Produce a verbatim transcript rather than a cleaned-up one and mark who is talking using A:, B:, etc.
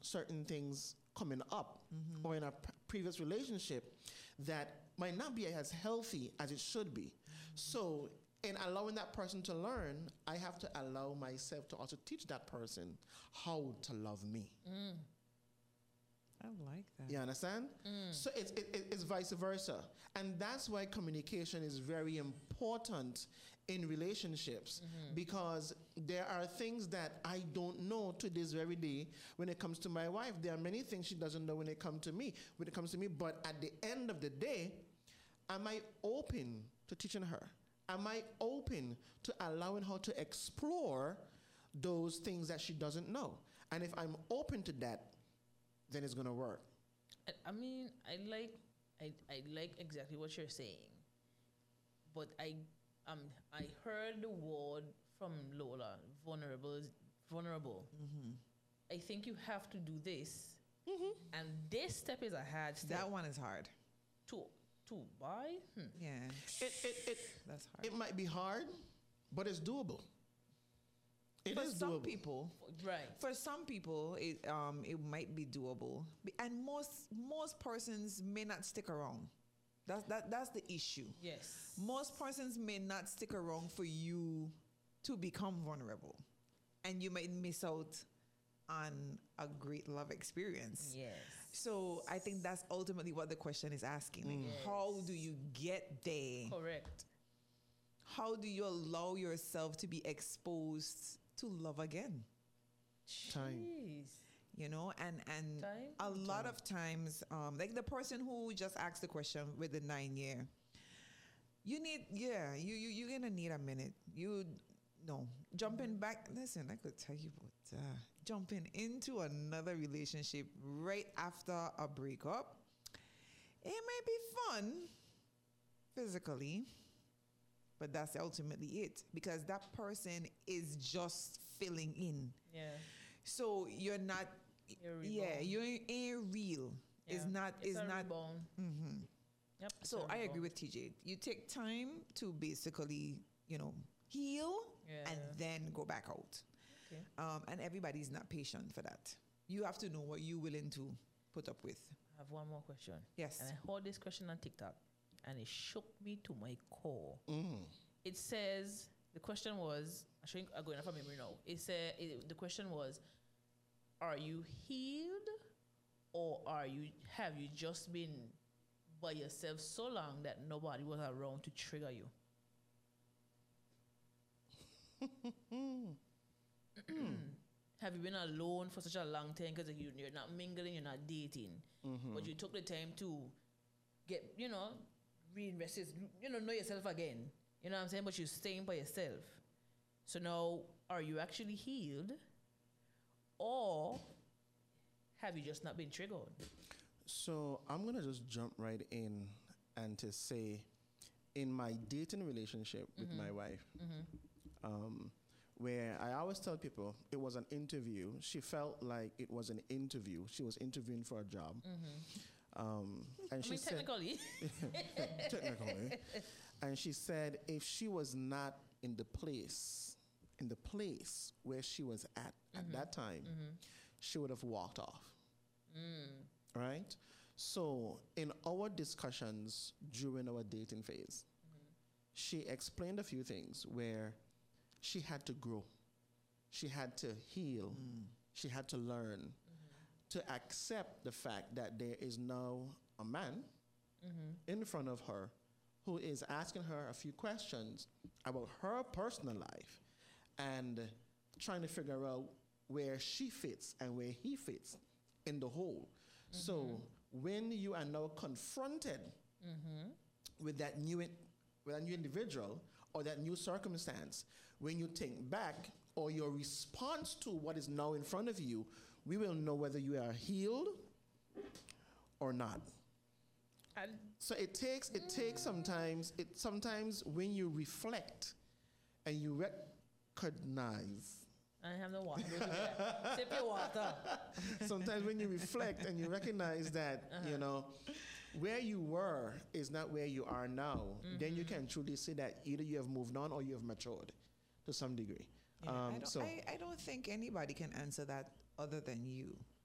A: certain things coming up mm-hmm. or in a p- previous relationship that might not be as healthy as it should be. Mm-hmm. So in allowing that person to learn, I have to allow myself to also teach that person how to love me.
B: Mm. I like that.
A: You understand? Mm. So it's, it, it's vice versa. And that's why communication is very important in relationships mm-hmm. because there are things that I don't know to this very day when it comes to my wife. There are many things she doesn't know when it comes to me, when it comes to me. But at the end of the day, am I open to teaching her? Am I open to allowing her to explore those things that she doesn't know? And if I'm open to that, then it's gonna work.
C: I, I mean, I like, I, I like exactly what you're saying, but I, um, I heard the word from Lola, vulnerable, vulnerable. Mm-hmm. I think you have to do this, mm-hmm. and this step is a hard step.
B: That one is hard.
C: To, to buy. Hmm.
B: Yeah,
A: it, it, it,
B: that's hard.
A: It might be hard, but it's doable. It
B: for
A: is
B: some
A: doable.
B: people,
C: right?
B: For some people, it um it might be doable, and most most persons may not stick around. That's that that's the issue.
C: Yes.
B: Most persons may not stick around for you to become vulnerable, and you might miss out on a great love experience.
C: Yes.
B: So I think that's ultimately what the question is asking. Like,
C: yes.
B: How do you get there?
C: Correct.
B: How do you allow yourself to be exposed to love again?
A: Time.
C: Jeez.
B: You know, and and
C: Time?
B: a lot
A: Time.
B: of times, um, like the person who just asked the question with the nine year, you need, yeah, you you you're gonna need a minute. You no jumping back. Listen, I could tell you about uh, jumping into another relationship right after a breakup. It might be fun physically, but that's ultimately it, because that person is just filling in.
C: Yeah.
B: So you're not.
C: You're
B: yeah,
C: reborn.
B: you ain't real.
C: Yeah.
B: It's not.
C: It's
B: It's,
C: a
B: not.
C: reborn.
B: Mm-hmm.
C: Yep. it's
B: So
C: a
B: I agree
C: reborn.
B: with T J. You take time to basically, you know, heal
C: Yeah.
B: and then go back out.
C: Okay.
B: Um, and everybody's not patient for that. You have to know what you're willing to put up with.
C: I have one more question.
B: Yes.
C: And I heard this question on TikTok, and it shook me to my core.
A: Mm.
C: It says, the question was, I think I'm going off of memory now. It said, it, the question was, are you healed, or are you have you just been by yourself so long that nobody was around to trigger you? Have you been alone for such a long time because you, you're not mingling, you're not dating, mm-hmm. but you took the time to get, you know, reinvest, you know, know yourself again. You know what I'm saying? But you're staying by yourself. So now, are you actually healed, or have you just not been triggered?
A: So I'm going to just jump right in and to say, in my dating relationship with mm-hmm. my wife, mm-hmm. um, where I always tell people it was an interview. She felt like it was an interview. She was interviewing for a job. Mm-hmm. Um, and
C: I
A: she
C: mean,
A: said,
C: technically.
A: technically. And she said if she was not in the place, in the place where she was at mm-hmm. at that time, mm-hmm. she would have walked off. Mm. Right? So in our discussions during our dating phase, mm-hmm. she explained a few things where she had to grow. She had to heal. Mm. She had to learn mm-hmm. to accept the fact that there is now a man mm-hmm. in front of her who is asking her a few questions about her personal life and trying to figure out where she fits and where he fits in the whole. Mm-hmm. So when you are now confronted mm-hmm. with that new in, with a new individual or that new circumstance, when you think back or your response to what is now in front of you, we will know whether you are healed or not.
C: And
A: so it takes it takes sometimes it sometimes when you reflect and you recognize.
C: I have no water. Sip your water.
A: Sometimes when you reflect and you recognize that, uh-huh. you know, where you were is not where you are now, mm-hmm. then you can truly say that either you have moved on or you have matured to some degree.
B: Yeah,
A: um,
B: I, don't,
A: so
B: I, I don't think anybody can answer that other than you.